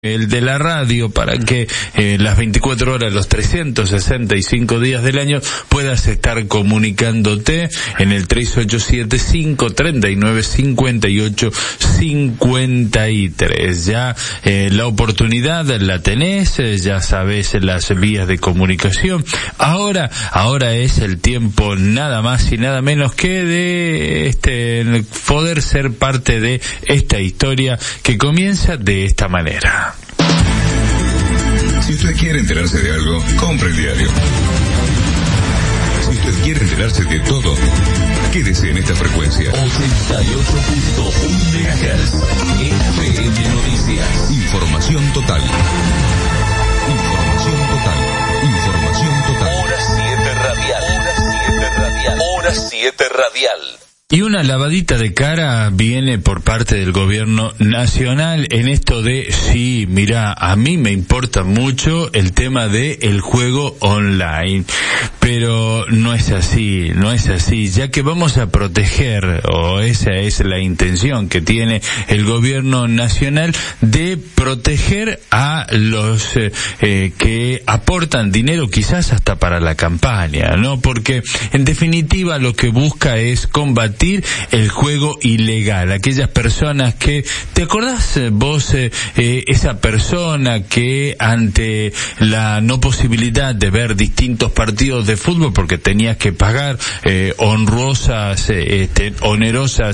el de la radio, para que las 24 horas, los 365 días del año puedas estar comunicándote en el 3875-3958-53. Ya la oportunidad la tenés, ya sabes las vías de comunicación. Ahora es el tiempo nada más y nada menos que de poder ser parte de esta historia que comienza de esta manera. Si usted quiere enterarse de algo, compre el diario. Si usted quiere enterarse de todo, quédese en esta frecuencia. 88.1 MHz. FM Noticias. Información total. Información total. Información total. Hora 7 radial. Hora 7 radial. Hora 7 radial. Y una lavadita de cara viene por parte del gobierno nacional en esto de, sí, mira, a mí me importa mucho el tema de el juego online, pero no es así, ya que vamos a proteger, o esa es la intención que tiene el gobierno nacional, de proteger a los que aportan dinero quizás hasta para la campaña, ¿no? Porque en definitiva lo que busca es combatir el juego ilegal. Aquellas personas que, ¿te acordás vos, esa persona que ante la no posibilidad de ver distintos partidos de fútbol porque tenías que pagar onerosas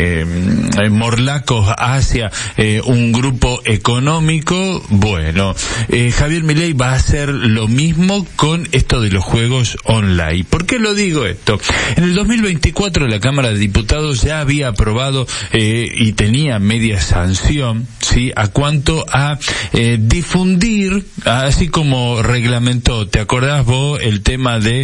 morlacos hacia un grupo económico? Bueno, Javier Milei va a hacer lo mismo con esto de los juegos online. ¿Por qué lo digo esto? En el 2024 la Cámara de Diputados ya había aprobado y tenía media sanción, ¿sí?, a cuanto a difundir, así como reglamentó, ¿te acordás vos el tema de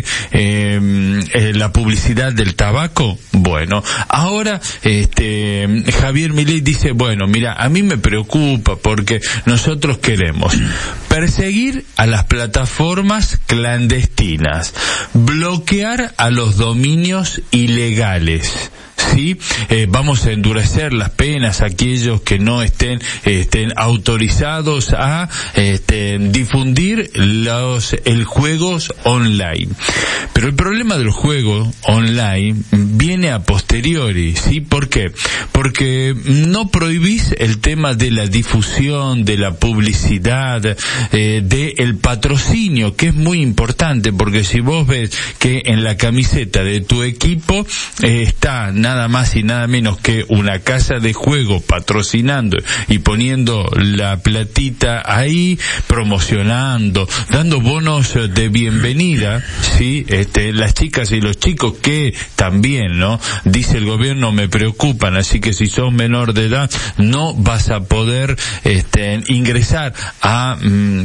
la publicidad del tabaco? Bueno, ahora Javier Milei dice, bueno, mira, a mí me preocupa porque nosotros queremos perseguir a las plataformas clandestinas, bloquear a los dominios ilegales. Sí, vamos a endurecer las penas a aquellos que no estén autorizados a difundir el juegos online. Pero el problema de los juegos online viene a posteriori, ¿sí? ¿Por qué? Porque no prohibís el tema de la difusión, de la publicidad, del patrocinio, que es muy importante, porque si vos ves que en la camiseta de tu equipo está nada más y nada menos que una casa de juego patrocinando y poniendo la platita ahí, promocionando, dando bonos de bienvenida, ¿sí? Las chicas y los chicos que también, ¿no?, dice el gobierno, me preocupan, así que si sos menor de edad no vas a poder ingresar a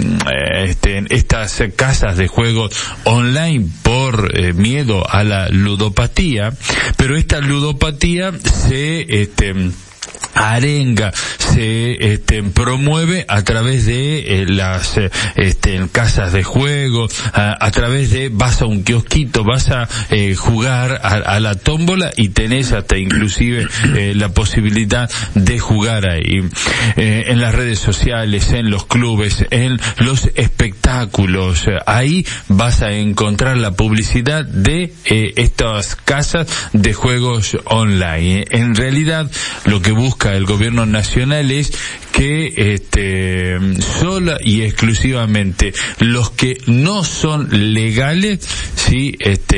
estas casas de juegos online por miedo a la ludopatía, pero esta ludopatía se arenga, se promueve a través de las casas de juego, a través de vas a un kiosquito, vas a jugar a la tómbola y tenés hasta inclusive la posibilidad de jugar ahí, en las redes sociales, en los clubes, en los espectáculos. Ahí vas a encontrar la publicidad de estas casas de juegos online. En realidad lo que busca el gobierno nacional es que sola y exclusivamente los que no son legales, sí,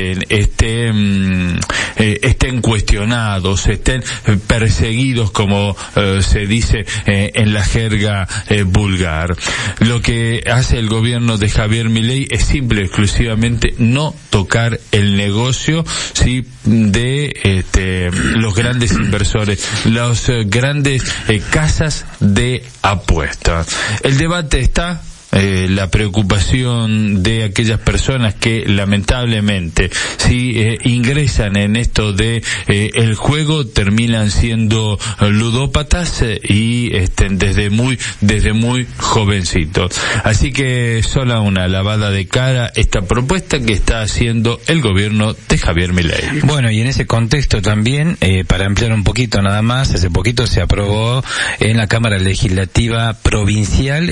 estén cuestionados, estén perseguidos, como se dice en la jerga vulgar. Lo que hace el gobierno de Javier Milei es simple y exclusivamente no tocar el negocio, sí, de los grandes inversores, los grandes casas de apuestas. El debate está la preocupación de aquellas personas que lamentablemente ingresan en esto de el juego, terminan siendo ludópatas y desde muy jovencitos. Así que sola una lavada de cara esta propuesta que está haciendo el gobierno de Javier Milei. Bueno, y en ese contexto también, para ampliar un poquito nada más, hace poquito se aprobó en la Cámara Legislativa Provincial